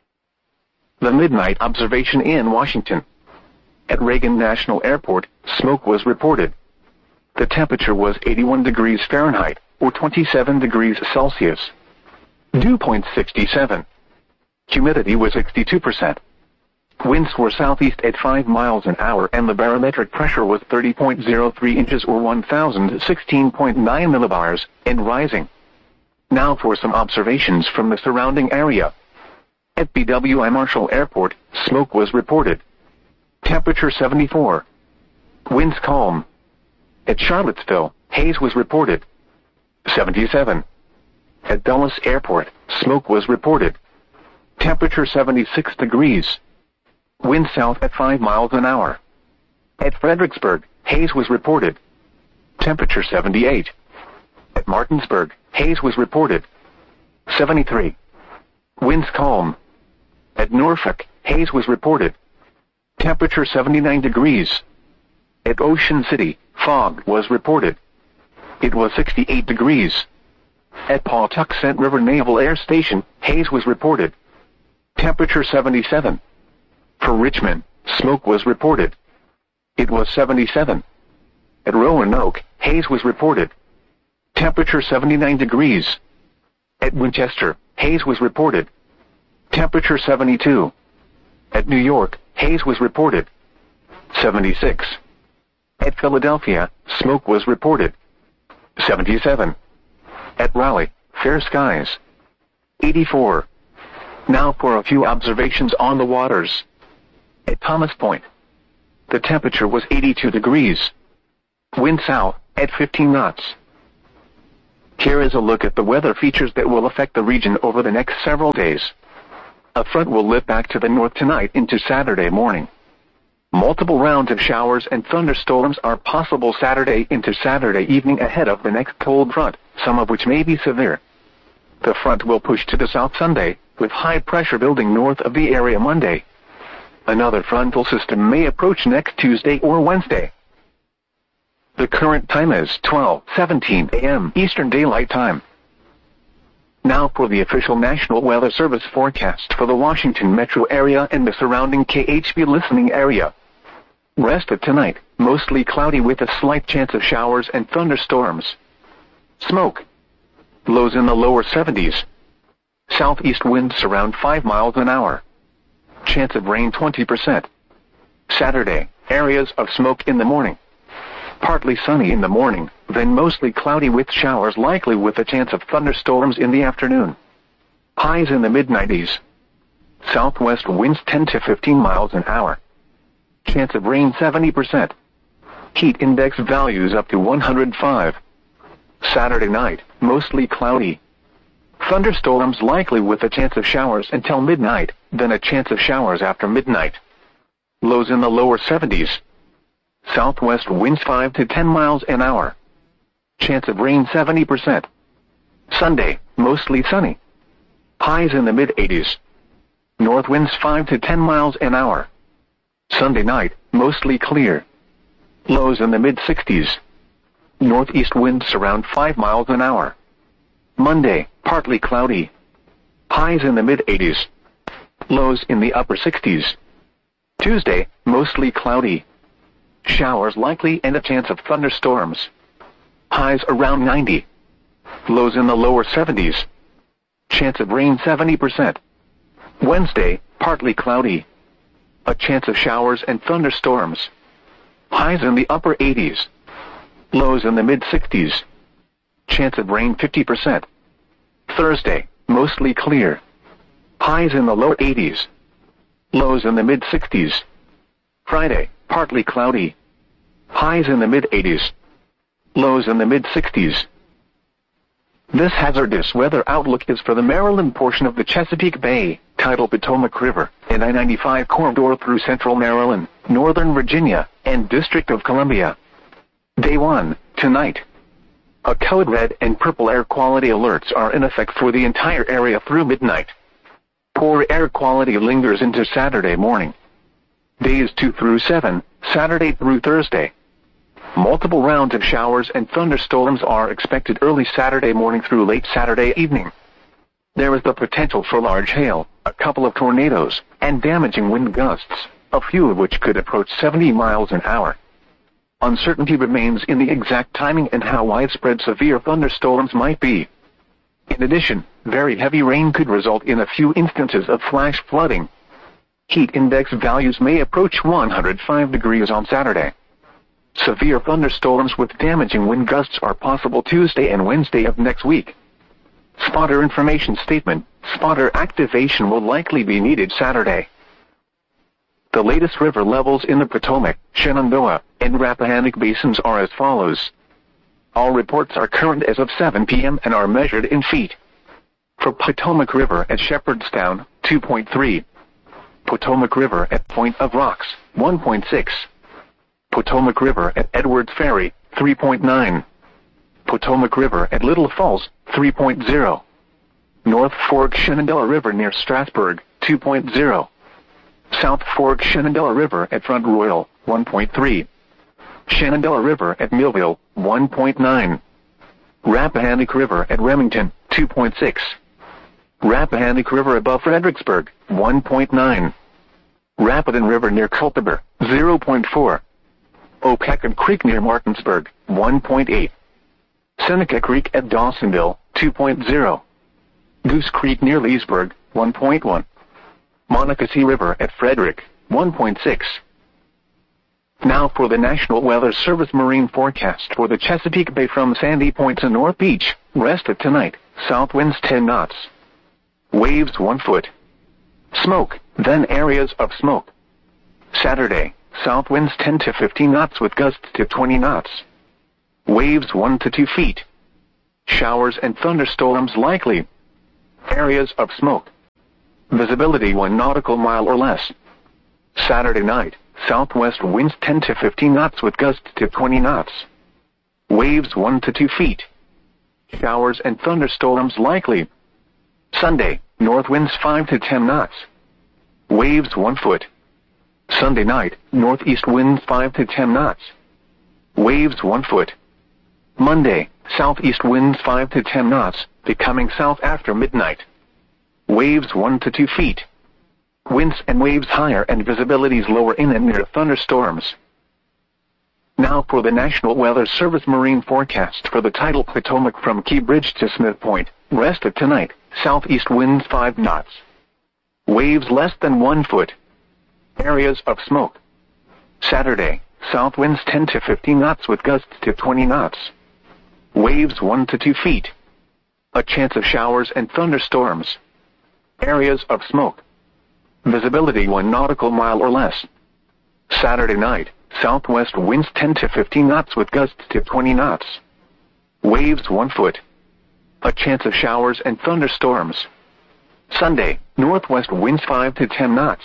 Speaker 1: The midnight observation in Washington. At Reagan National Airport, smoke was reported. The temperature was 81 degrees Fahrenheit, or 27 degrees Celsius. Dew point 67. Humidity was 62%. Winds were southeast at 5 miles an hour and the barometric pressure was 30.03 inches or 1016.9 millibars, and rising. Now for some observations from the surrounding area. At BWI Marshall Airport, smoke was reported. Temperature 74. Winds calm. At Charlottesville, haze was reported. 77. At Dulles Airport, smoke was reported. Temperature 76 degrees. Wind south at 5 miles an hour. At Fredericksburg, haze was reported. Temperature 78. At Martinsburg, haze was reported. 73. Winds calm. At Norfolk, haze was reported. Temperature 79 degrees. At Ocean City, fog was reported. It was 68 degrees. At Pawtuxet River Naval Air Station, haze was reported. Temperature 77. For Richmond, smoke was reported. It was 77. At Roanoke, haze was reported. Temperature 79 degrees. At Winchester, haze was reported. Temperature 72. At New York, haze was reported. 76. At Philadelphia, smoke was reported. 77. At Raleigh, fair skies. 84. Now for a few observations on the waters. At Thomas Point, the temperature was 82 degrees. Wind south at 15 knots. Here is a look at the weather features that will affect the region over the next several days. A front will lift back to the north tonight into Saturday morning. Multiple rounds of showers and thunderstorms are possible Saturday into Saturday evening ahead of the next cold front, some of which may be severe. The front will push to the south Sunday, with high pressure building north of the area Monday. Another frontal system may approach next Tuesday or Wednesday. The current time is 12:17 a.m. Eastern Daylight Time. Now for the official National Weather Service forecast for the Washington metro area and the surrounding KHB listening area. Rest of tonight, mostly cloudy with a slight chance of showers and thunderstorms. Smoke. Lows in the lower 70s. Southeast winds around 5 miles an hour. Chance of rain 20%. Saturday, areas of smoke in the morning. Partly sunny in the morning, then mostly cloudy with showers likely with a chance of thunderstorms in the afternoon. Highs in the mid-90s. Southwest winds 10 to 15 miles an hour. Chance of rain 70%. Heat index values up to 105. Saturday night, mostly cloudy. Thunderstorms likely with a chance of showers until midnight, then a chance of showers after midnight. Lows in the lower 70s. Southwest winds 5 to 10 miles an hour. Chance of rain 70%. Sunday, mostly sunny. Highs in the mid-80s. North winds 5 to 10 miles an hour. Sunday night, mostly clear. Lows in the mid-60s. Northeast winds around 5 miles an hour. Monday, partly cloudy. Highs in the mid-80s. Lows in the upper 60s. Tuesday, mostly cloudy. Showers likely and a chance of thunderstorms. Highs around 90. Lows in the lower 70s. Chance of rain 70%. Wednesday, partly cloudy. A chance of showers and thunderstorms. Highs in the upper 80s. Lows in the mid-60s. Chance of rain 50%. Thursday, mostly clear. Highs in the low 80s. Lows in the mid-60s. Friday, partly cloudy. Highs in the mid-80s. Lows in the mid-60s. This hazardous weather outlook is for the Maryland portion of the Chesapeake Bay, tidal Potomac River, and I-95 corridor through central Maryland, northern Virginia, and District of Columbia. Day 1, tonight. A code red and purple air quality alerts are in effect for the entire area through midnight. Poor air quality lingers into Saturday morning. Days 2 through 7, Saturday through Thursday. Multiple rounds of showers and thunderstorms are expected early Saturday morning through late Saturday evening. There is the potential for large hail, a couple of tornadoes, and damaging wind gusts, a few of which could approach 70 miles an hour. Uncertainty remains in the exact timing and how widespread severe thunderstorms might be. In addition, very heavy rain could result in a few instances of flash flooding. Heat index values may approach 105 degrees on Saturday. Severe thunderstorms with damaging wind gusts are possible Tuesday and Wednesday of next week. Spotter information statement: spotter activation will likely be needed Saturday. The latest river levels in the Potomac, Shenandoah, and Rappahannock basins are as follows. All reports are current as of 7 p.m. and are measured in feet. For Potomac River at Shepherdstown, 2.3. Potomac River at Point of Rocks, 1.6. Potomac River at Edwards Ferry, 3.9. Potomac River at Little Falls, 3.0. North Fork Shenandoah River near Strasburg, 2.0. South Fork Shenandoah River at Front Royal, 1.3. Shenandoah River at Millville, 1.9. Rappahannock River at Remington, 2.6. Rappahannock River above Fredericksburg, 1.9. Rapidan River near Culpeper, 0.4. Opecon Creek near Martinsburg, 1.8. Seneca Creek at Dawsonville, 2.0. Goose Creek near Leesburg, 1.1. Monocacy River at Frederick, 1.6. Now for the National Weather Service marine forecast for the Chesapeake Bay from Sandy Point to North Beach. Rest of tonight, south winds 10 knots. Waves 1 foot. Smoke, then areas of smoke. Saturday, south winds 10 to 15 knots with gusts to 20 knots. Waves 1 to 2 feet. Showers and thunderstorms likely. Areas of smoke. Visibility 1 nautical mile or less. Saturday night, southwest winds 10 to 15 knots with gusts to 20 knots. Waves 1 to 2 feet. Showers and thunderstorms likely. Sunday, north winds 5 to 10 knots. Waves 1 foot. Sunday night, northeast winds 5 to 10 knots. Waves 1 foot. Monday, southeast winds 5 to 10 knots, becoming south after midnight. Waves 1 to 2 feet. Winds and waves higher and visibilities lower in and near thunderstorms. Now for the National Weather Service marine forecast for the tidal Potomac from Key Bridge to Smith Point. Rest of tonight, southeast winds 5 knots. Waves less than 1 foot. Areas of smoke. Saturday, south winds 10 to 15 knots with gusts to 20 knots. Waves 1 to 2 feet. A chance of showers and thunderstorms. Areas of smoke. Visibility 1 nautical mile or less. Saturday night, southwest winds 10 to 15 knots with gusts to 20 knots. Waves 1 foot. A chance of showers and thunderstorms. Sunday, northwest winds 5 to 10 knots.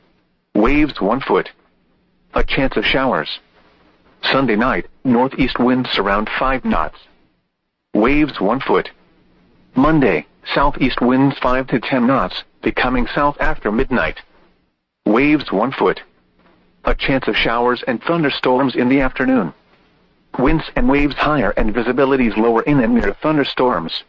Speaker 1: Waves 1 foot. A chance of showers. Sunday night, northeast winds around 5 knots. Waves 1 foot. Monday, southeast winds 5 to 10 knots, becoming south after midnight. Waves 1 foot. A chance of showers and thunderstorms in the afternoon. Winds and waves higher and visibilities lower in and near thunderstorms.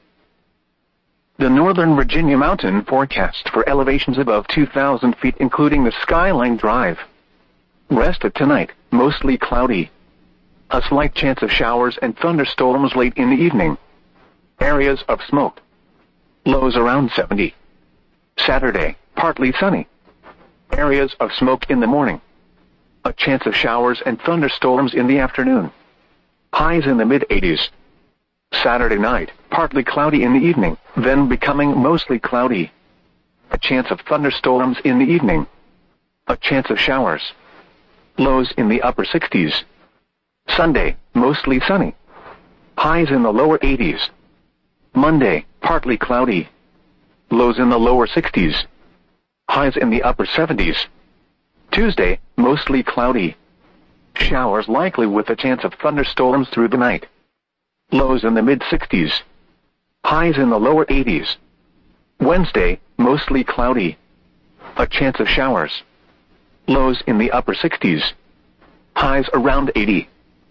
Speaker 1: The Northern Virginia mountain forecast for elevations above 2,000 feet including the Skyline Drive. Rest of tonight, mostly cloudy. A slight chance of showers and thunderstorms late in the evening. Areas of smoke. Lows around 70. Saturday, partly sunny. Areas of smoke in the morning. A chance of showers and thunderstorms in the afternoon. Highs in the mid-80s. Saturday night, partly cloudy in the evening, then becoming mostly cloudy. A chance of thunderstorms in the evening. A chance of showers. Lows in the upper 60s. Sunday, mostly sunny. Highs in the lower 80s. Monday, partly cloudy. Lows in the lower 60s. Highs in the upper 70s. Tuesday, mostly cloudy. Showers likely with a chance of thunderstorms through the night. Lows in the mid-60s. Highs in the lower 80s. Wednesday, mostly cloudy. A chance of showers. Lows in the upper 60s. Highs around 80.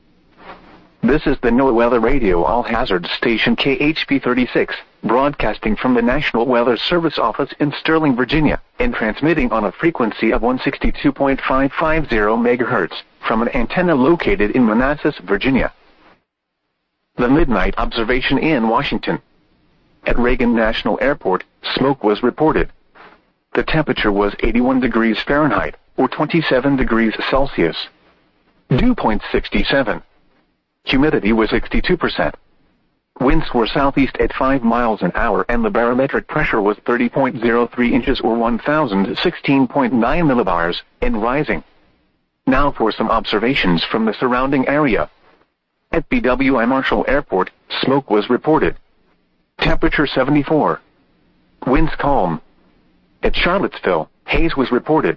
Speaker 1: This is the NOAA Weather Radio All-Hazard Station KHP 36, broadcasting from the National Weather Service office in Sterling, Virginia, and transmitting on a frequency of 162.550 MHz from an antenna located in Manassas, Virginia. The midnight observation in Washington. At Reagan National Airport, smoke was reported. The temperature was 81 degrees Fahrenheit, or 27 degrees Celsius. Dew point 67. Humidity was 62%. Winds were southeast at 5 miles an hour and the barometric pressure was 30.03 inches or 1016.9 millibars, and rising. Now for some observations from the surrounding area. At BWI Marshall Airport, smoke was reported. Temperature 74. Winds calm. At Charlottesville, haze was reported.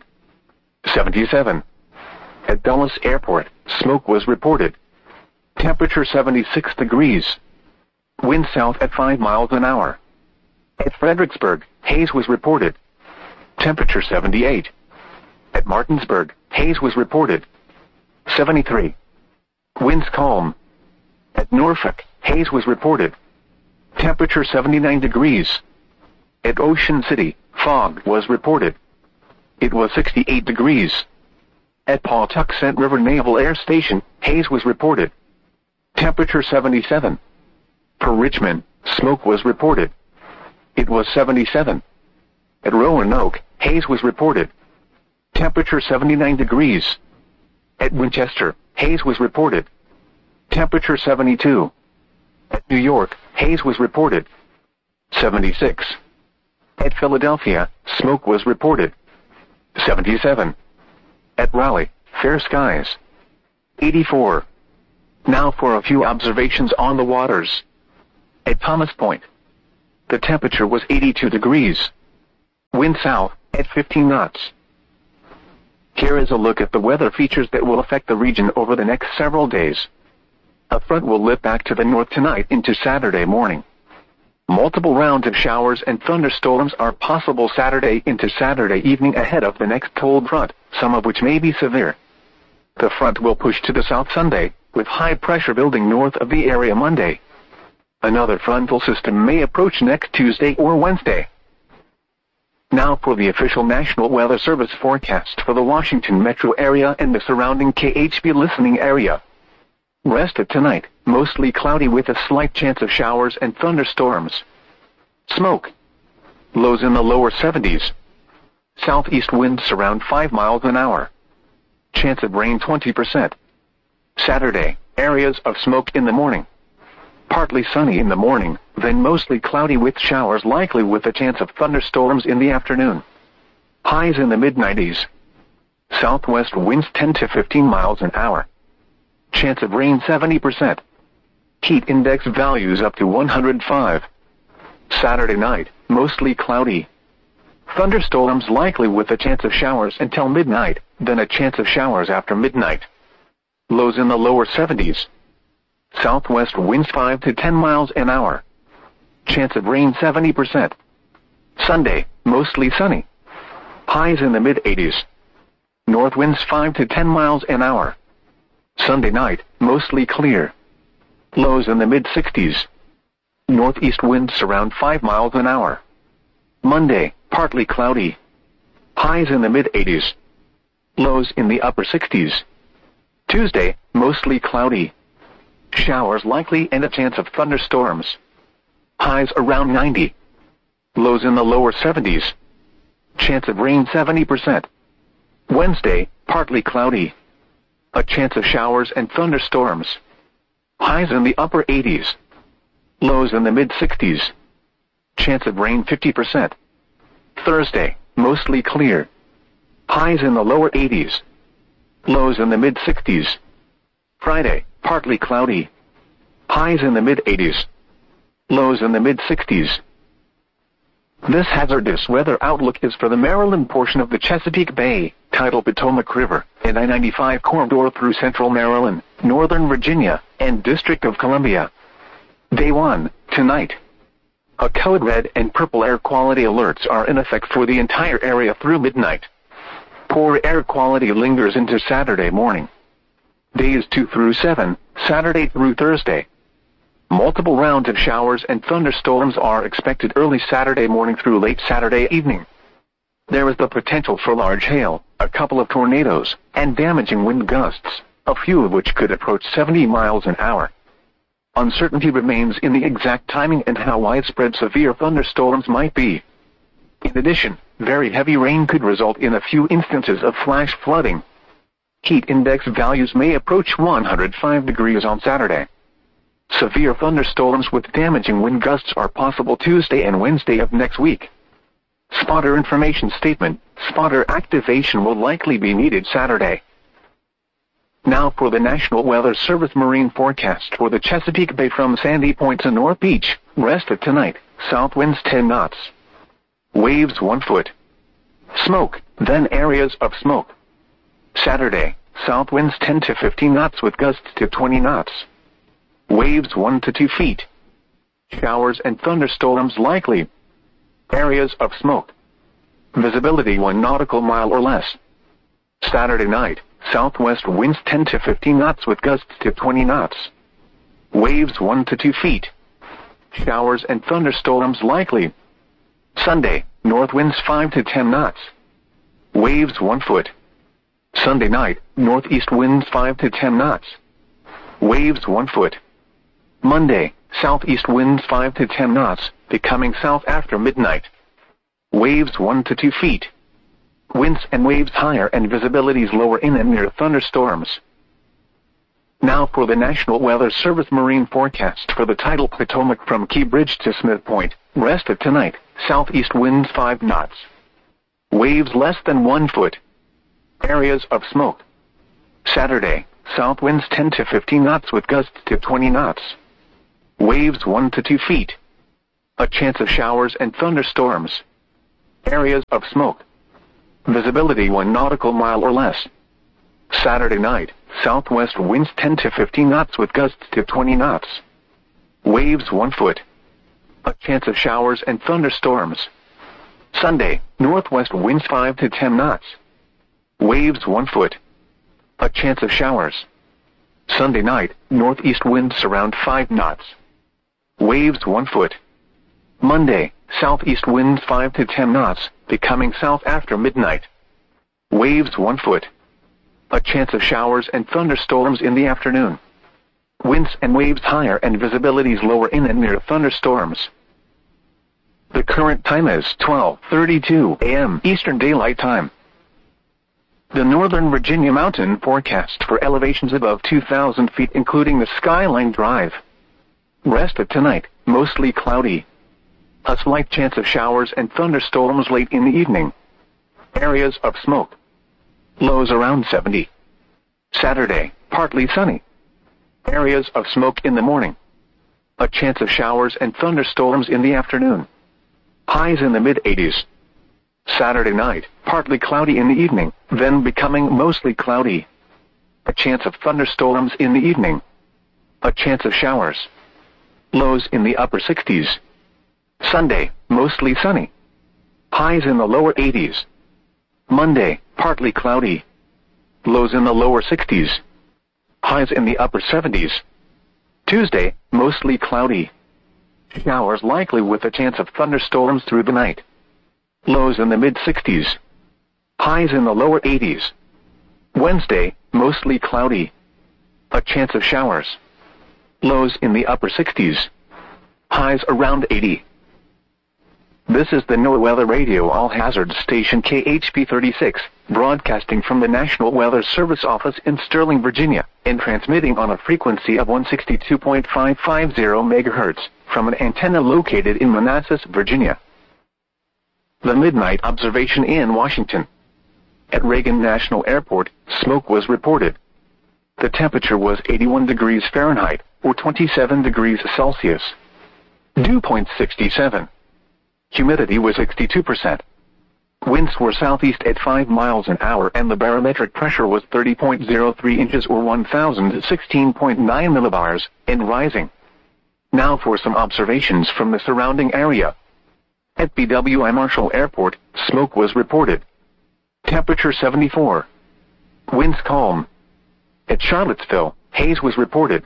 Speaker 1: 77. At Dulles Airport, smoke was reported. Temperature 76 degrees. Wind south at 5 miles an hour. At Fredericksburg, haze was reported. Temperature 78. At Martinsburg, haze was reported. 73. Winds calm. At Norfolk, haze was reported. Temperature 79 degrees. At Ocean City, fog was reported. It was 68 degrees. At Pawtuxet River Naval Air Station, haze was reported. Temperature 77. For Richmond, smoke was reported. It was 77. At Roanoke, haze was reported. Temperature 79 degrees. At Winchester, haze was reported. Temperature 72. At New York, haze was reported. 76. At Philadelphia, smoke was reported. 77. At Raleigh, fair skies. 84. Now for a few observations on the waters. at Thomas Point. The temperature was 82 degrees. Wind south at 15 knots. Here is a look at the weather features that will affect the region over the next several days. A front will lift back to the north tonight into Saturday morning. Multiple rounds of showers and thunderstorms are possible Saturday into Saturday evening ahead of the next cold front, some of which may be severe. The front will push to the south Sunday, with high pressure building north of the area Monday. Another frontal system may approach next Tuesday or Wednesday. Now for the official National Weather Service forecast for the Washington metro area and the surrounding KHB listening area. Rest of tonight, mostly cloudy with a slight chance of showers and thunderstorms. Smoke. Lows in the lower 70s. Southeast winds around 5 miles an hour. Chance of rain 20%. Saturday, areas of smoke in the morning. Partly sunny in the morning, then mostly cloudy with showers likely with a chance of thunderstorms in the afternoon. Highs in the mid-90s. Southwest winds 10 to 15 miles an hour. Chance of rain 70%. Heat index values up to 105. Saturday night, mostly cloudy. Thunderstorms likely with a chance of showers until midnight, then a chance of showers after midnight. Lows in the lower 70s. Southwest winds 5 to 10 miles an hour. Chance of rain 70%. Sunday, mostly sunny. Highs in the mid-80s. North winds 5 to 10 miles an hour. Sunday night, mostly clear. Lows in the mid-60s. Northeast winds around 5 miles an hour. Monday, partly cloudy. Highs in the mid-80s. Lows in the upper 60s. Tuesday, mostly cloudy. Showers likely and a chance of thunderstorms. Highs around 90. Lows in the lower 70s. Chance of rain 70%. Wednesday, partly cloudy. A chance of showers and thunderstorms. Highs in the upper 80s. Lows in the mid-60s. Chance of rain 50%. Thursday, mostly clear. Highs in the lower 80s. Lows in the mid-60s. Friday, partly cloudy. Highs in the mid-80s. Lows in the mid-60s. This hazardous weather outlook is for the Maryland portion of the Chesapeake Bay, tidal Potomac River, and I-95 corridor through central Maryland, northern Virginia, and District of Columbia. Day 1, tonight. A code red and purple air quality alerts are in effect for the entire area through midnight. Poor air quality lingers into Saturday morning. Days 2 through 7, Saturday through Thursday. Multiple rounds of showers and thunderstorms are expected early Saturday morning through late Saturday evening. There is the potential for large hail, a couple of tornadoes, and damaging wind gusts, a few of which could approach 70 miles an hour. Uncertainty remains in the exact timing and how widespread severe thunderstorms might be. In addition, very heavy rain could result in a few instances of flash flooding. Heat index values may approach 105 degrees on Saturday. Severe thunderstorms with damaging wind gusts are possible Tuesday and Wednesday of next week. Spotter information statement: spotter activation will likely be needed Saturday. Now for the National Weather Service marine forecast for the Chesapeake Bay from Sandy Point to North Beach. Rest of tonight, south winds 10 knots. Waves 1 foot. Smoke, then areas of smoke. Saturday, south winds 10 to 15 knots with gusts to 20 knots. Waves 1 to 2 feet. Showers and thunderstorms likely. Areas of smoke. Visibility 1 nautical mile or less. Saturday night, southwest winds 10 to 15 knots with gusts to 20 knots. Waves 1 to 2 feet. Showers and thunderstorms likely. Sunday, north winds 5 to 10 knots. Waves 1 foot. Sunday night, northeast winds 5 to 10 knots. Waves 1 foot. Monday, southeast winds 5 to 10 knots, becoming south after midnight. Waves 1 to 2 feet. Winds and waves higher and visibilities lower in and near thunderstorms. Now for the National Weather Service marine forecast for the tidal Potomac from Key Bridge to Smith Point. Rest of tonight, southeast winds 5 knots. Waves less than 1 foot. Areas of smoke. Saturday, south winds 10 to 15 knots with gusts to 20 knots. Waves 1 to 2 feet. A chance of showers and thunderstorms. Areas of smoke. Visibility 1 nautical mile or less. Saturday night, southwest winds 10 to 15 knots with gusts to 20 knots. Waves 1 foot. A chance of showers and thunderstorms. Sunday, northwest winds 5 to 10 knots. Waves 1 foot. A chance of showers. Sunday night, northeast winds around 5 knots. Waves 1 foot. Monday, southeast winds 5 to 10 knots, becoming south after midnight. Waves 1 foot. A chance of showers and thunderstorms in the afternoon. Winds and waves higher and visibilities lower in and near thunderstorms. The current time is 12:32 a.m. Eastern Daylight Time. The Northern Virginia mountain forecast for elevations above 2,000 feet including the Skyline Drive. Rest of tonight, mostly cloudy. A slight chance of showers and thunderstorms late in the evening. Areas of smoke. Lows around 70. Saturday, partly sunny. Areas of smoke in the morning. A chance of showers and thunderstorms in the afternoon. Highs in the mid-80s. Saturday night, partly cloudy in the evening, then becoming mostly cloudy. A chance of thunderstorms in the evening. A chance of showers. Lows in the upper 60s. Sunday, mostly sunny. Highs in the lower 80s. Monday, partly cloudy. Lows in the lower 60s. Highs in the upper 70s. Tuesday, mostly cloudy. Showers likely with a chance of thunderstorms through the night. Lows in the mid-60s. Highs in the lower 80s. Wednesday, mostly cloudy. A chance of showers. Lows in the upper 60s. Highs around 80. This is the NOAA Weather Radio All-Hazard Station KHP 36, broadcasting from the National Weather Service office in Sterling, Virginia, and transmitting on a frequency of 162.550 MHz from an antenna located in Manassas, Virginia. The midnight observation in Washington. At Reagan National Airport, smoke was reported. The temperature was 81 degrees Fahrenheit, or 27 degrees Celsius. Dew point 67. Humidity was 62%. Winds were southeast at 5 miles an hour and the barometric pressure was 30.03 inches or 1016.9 millibars, and rising. Now for some observations from the surrounding area. At BWI Marshall Airport, smoke was reported. Temperature 74. Winds calm. At Charlottesville, haze was reported.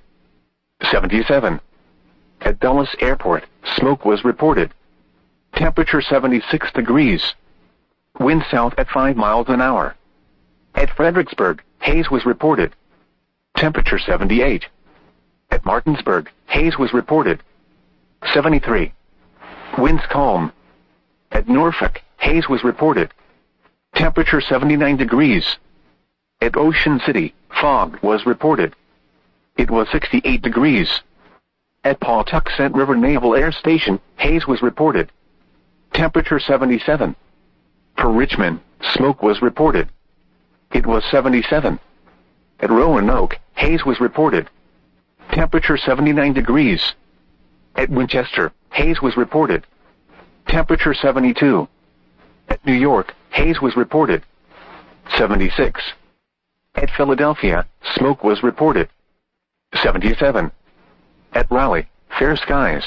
Speaker 1: 77. At Dulles Airport, smoke was reported. Temperature 76 degrees. Wind south at 5 miles an hour. At Fredericksburg, haze was reported. Temperature 78. At Martinsburg, haze was reported. 73. Winds calm. At Norfolk, haze was reported. Temperature 79 degrees. At Ocean City, fog was reported. It was 68 degrees. At Pawtuxet River Naval Air Station, haze was reported. Temperature 77. For Richmond, smoke was reported. It was 77. At Roanoke, haze was reported. Temperature 79 degrees. At Winchester, haze was reported. Temperature 72. At New York, haze was reported. 76. At Philadelphia, smoke was reported. 77. At Raleigh, fair skies.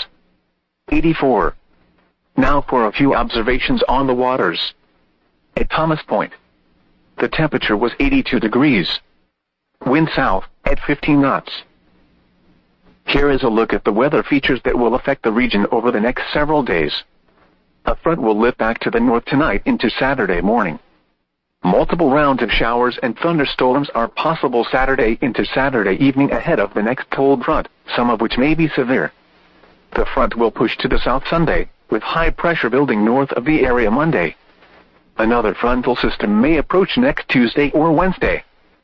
Speaker 1: 84. Now for a few observations on the waters. At Thomas Point, the temperature was 82 degrees. Wind south at 15 knots. Here is a look at the weather features that will affect the region over the next several days. A front will lift back to the north tonight into Saturday morning. Multiple rounds of showers and thunderstorms are possible Saturday into Saturday evening ahead of the next cold front, some of which may be severe. The front will push to the south Sunday, with high pressure building north of the area Monday. Another frontal system may approach next Tuesday or Wednesday.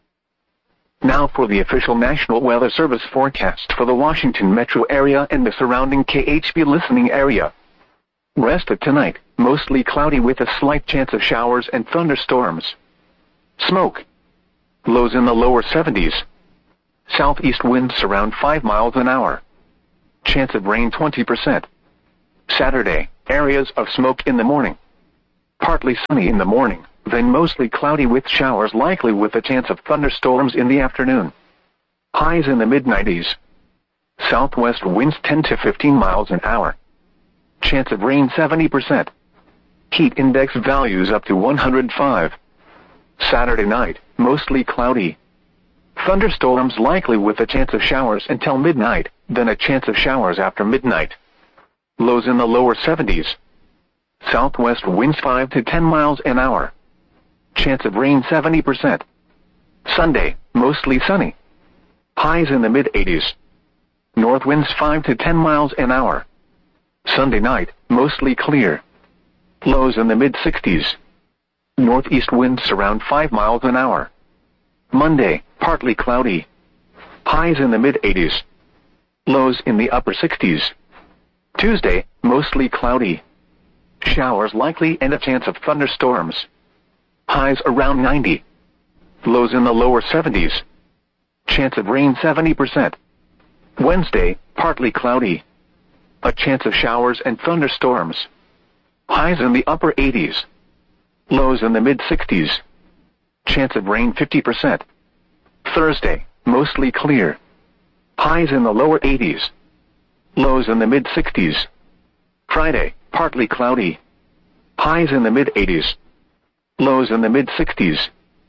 Speaker 1: Now for the official National Weather Service forecast for the Washington metro area and the surrounding KHP listening area. Rest of tonight, mostly cloudy with a slight chance of showers and thunderstorms. Smoke. Lows in the lower 70s. Southeast winds around 5 miles an hour. Chance of rain 20%. Saturday, areas of smoke in the morning. Partly sunny in the morning, then mostly cloudy with showers likely with a chance of thunderstorms in the afternoon. Highs in the mid-90s. Southwest winds 10 to 15 miles an hour. Chance of rain 70%. Heat index values up to 105. Saturday night, mostly cloudy. Thunderstorms likely with a chance of showers until midnight, then a chance of showers after midnight. Lows in the lower 70s. Southwest winds 5 to 10 miles an hour. Chance of rain 70%. Sunday, mostly sunny. Highs in the mid-80s. North winds 5 to 10 miles an hour. Sunday night, mostly clear. Lows in the mid-60s. Northeast winds around 5 miles an hour. Monday, partly cloudy. Highs in the mid-80s. Lows in the upper 60s. Tuesday, mostly cloudy. Showers likely and a chance of thunderstorms. Highs around 90. Lows in the lower 70s. Chance of rain 70%. Wednesday, partly cloudy. A chance of showers and thunderstorms. Highs in the upper 80s. Lows in the mid-60s. Chance of rain 50%. Thursday, mostly clear. Highs in the lower 80s. Lows in the mid-60s. Friday, partly cloudy. Highs in the mid-80s. Lows in the mid-60s.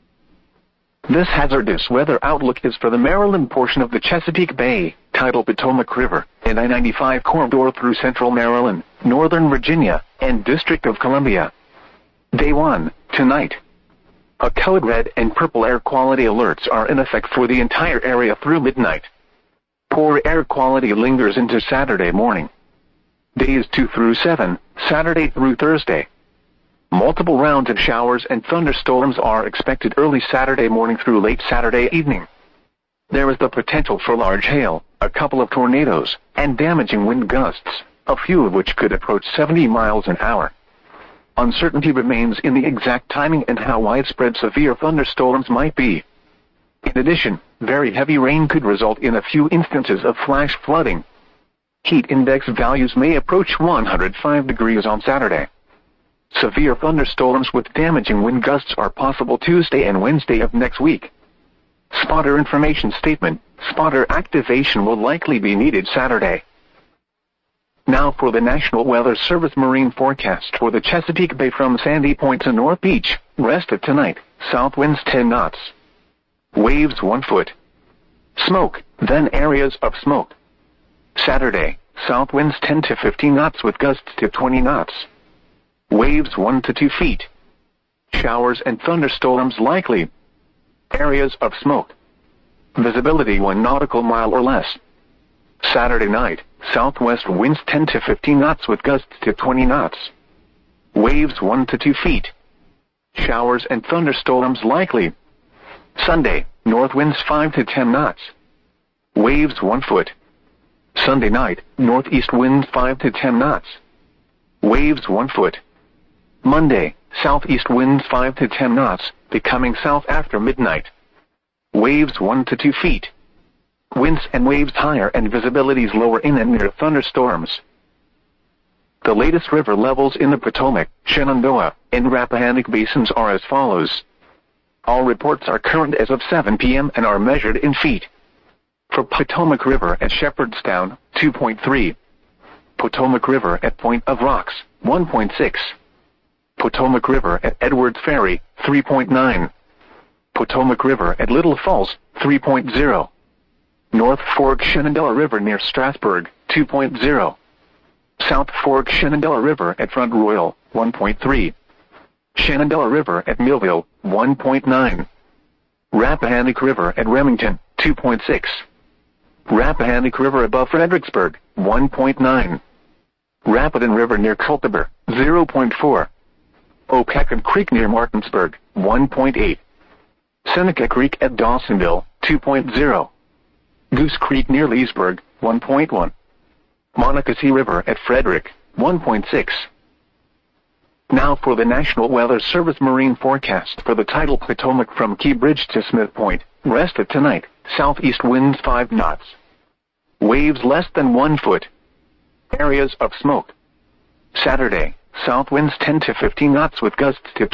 Speaker 1: This hazardous weather outlook is for the Maryland portion of the Chesapeake Bay, tidal Potomac River, and I-95 corridor through central Maryland, northern Virginia, and District of Columbia. Day 1, tonight. A code red and purple air quality alerts are in effect for the entire area through midnight. Poor air quality lingers into Saturday morning. Days 2 through 7, Saturday through Thursday. Multiple rounds of showers and thunderstorms are expected early Saturday morning through late Saturday evening. There is the potential for large hail, a couple of tornadoes, and damaging wind gusts, a few of which could approach 70 miles an hour. Uncertainty remains in the exact timing and how widespread severe thunderstorms might be. In addition, very heavy rain could result in a few instances of flash flooding. Heat index values may approach 105 degrees on Saturday. Severe thunderstorms with damaging wind gusts are possible Tuesday and Wednesday of next week. Spotter information statement: spotter activation will likely be needed Saturday. Now for the National Weather Service marine forecast for the Chesapeake Bay from Sandy Point to North Beach. Rest of tonight, south winds 10 knots. Waves 1 foot. Smoke, then areas of smoke. Saturday, south winds 10 to 15 knots with gusts to 20 knots. Waves 1 to 2 feet. Showers and thunderstorms likely. Areas of smoke. Visibility 1 nautical mile or less. Saturday night, southwest winds 10 to 15 knots with gusts to 20 knots. Waves 1 to 2 feet. Showers and thunderstorms likely. Sunday, north winds 5 to 10 knots. Waves 1 foot. Sunday night, northeast winds 5 to 10 knots. Waves 1 foot. Monday, southeast winds 5 to 10 knots, becoming south after midnight. Waves 1 to 2 feet. Winds and waves higher and visibilities lower in and near thunderstorms. The latest river levels in the Potomac, Shenandoah, and Rappahannock basins are as follows. All reports are current as of 7 p.m. and are measured in feet. For Potomac River at Shepherdstown, 2.3. Potomac River at Point of Rocks, 1.6. Potomac River at Edwards Ferry, 3.9. Potomac River at Little Falls, 3.0. North Fork Shenandoah River near Strasburg, 2.0. South Fork Shenandoah River at Front Royal, 1.3. Shenandoah River at Millville, 1.9. Rappahannock River at Remington, 2.6. Rappahannock River above Fredericksburg, 1.9. Rapidan River near Culpeper, 0.4. Opequon Creek near Martinsburg, 1.8. Seneca Creek at Dawsonville, 2.0. Goose Creek near Leesburg, 1.1. Monocacy River at Frederick, 1.6. Now for the National Weather Service marine forecast for the tidal Potomac from Key Bridge to Smith Point. Rest of tonight, southeast winds 5 knots. Waves less than 1 foot. Areas of smoke. Saturday, south winds 10 to 15 knots with gusts tips